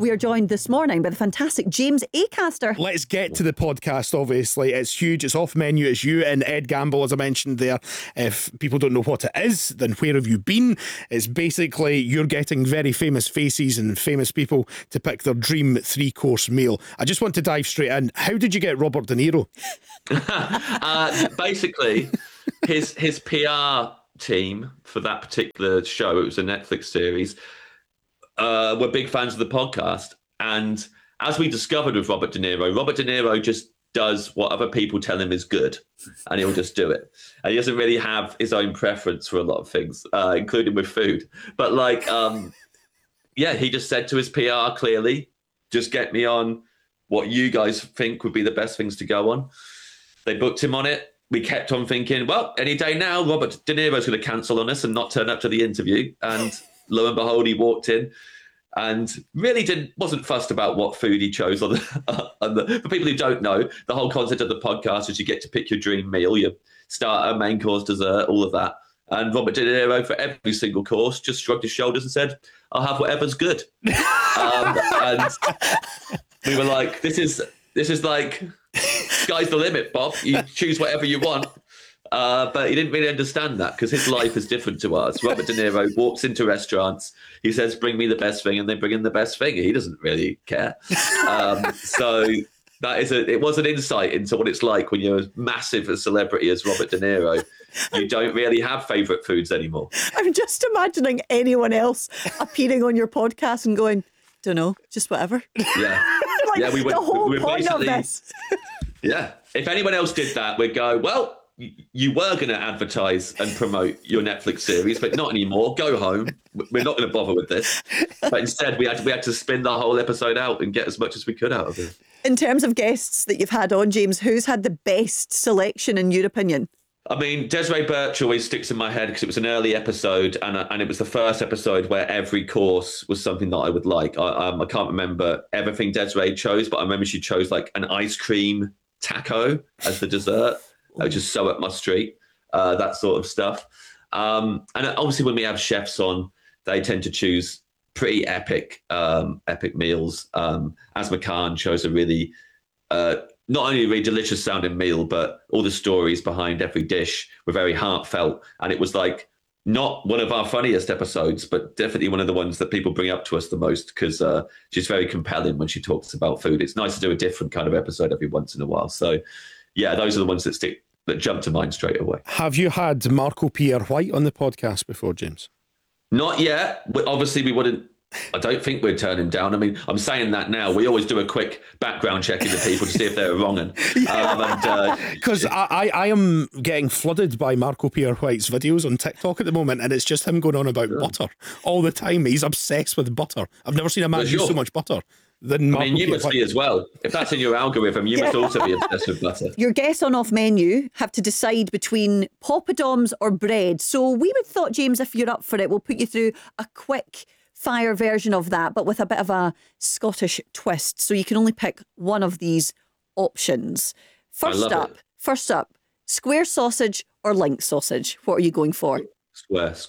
We are joined this morning by the fantastic James Acaster. Let's get to the podcast, obviously. It's huge, it's off menu, it's you and Ed Gamble, as I mentioned there. If people don't know what it is, then where have you been? It's basically you're getting very famous faces and famous people to pick their dream 3-course meal. I just want to dive straight in. How did you get Robert De Niro? Basically, his PR team for that particular show, it was a Netflix series, were big fans of the podcast. And as we discovered with Robert De Niro just does what other people tell him is good, and he'll just do it. And he doesn't really have his own preference for a lot of things, including with food. But he just said to his PR clearly, just get me on what you guys think would be the best things to go on. They booked him on it. We kept on thinking, well, any day now, Robert De Niro's going to cancel on us and not turn up to the interview. And lo and behold, he walked in and really wasn't fussed about what food he chose. For people who don't know, the whole concept of the podcast is you get to pick your dream meal, your starter, main course, dessert, all of that. And Robert De Niro, for every single course, just shrugged his shoulders and said, I'll have whatever's good. And we were like, this is like, sky's the limit, Bob. You choose whatever you want. But he didn't really understand that because his life is different to ours. Robert De Niro walks into restaurants. He says, bring me the best thing, and they bring in the best thing. He doesn't really care. So it was an insight into what it's like when you're as massive a celebrity as Robert De Niro. You don't really have favourite foods anymore. I'm just imagining anyone else appearing on your podcast and going, don't know, just whatever. Yeah. We would, the whole point of this. Yeah. If anyone else did that, we'd go, well, you were going to advertise and promote your Netflix series, but not anymore. Go home. We're not going to bother with this. But instead, we had to spin the whole episode out and get as much as we could out of it. In terms of guests that you've had on, James, who's had the best selection in your opinion? I mean, Desiree Birch always sticks in my head because it was an early episode and it was the first episode where every course was something that I would like. I can't remember everything Desiree chose, but I remember she chose like an ice cream taco as the dessert, which is so up my street, that sort of stuff. And obviously when we have chefs on, they tend to choose pretty epic meals. Asma Khan chose a really... not only a really delicious sounding meal, but all the stories behind every dish were very heartfelt. And it was like not one of our funniest episodes, but definitely one of the ones that people bring up to us the most because she's very compelling when she talks about food. It's nice to do a different kind of episode every once in a while. So yeah, those are the ones that jump to mind straight away. Have you had Marco Pierre White on the podcast before, James? Not yet. Obviously, we wouldn't. I don't think we'd turn him down. I mean, I'm saying that now. We always do a quick background check into people to see if they're wrong. Because I am getting flooded by Marco Pierre White's videos on TikTok at the moment, and it's just him going on about butter all the time. He's obsessed with butter. I've never seen a man use so much butter. I mean, you must be as well. If that's in your algorithm, you must also be obsessed with butter. Your guests on Off Menu have to decide between poppadoms or bread. So we would thought, James, if you're up for it, we'll put you through a quick fire version of that, but with a bit of a Scottish twist. So you can only pick one of these options. First up, square sausage or link sausage? What are you going for? Square.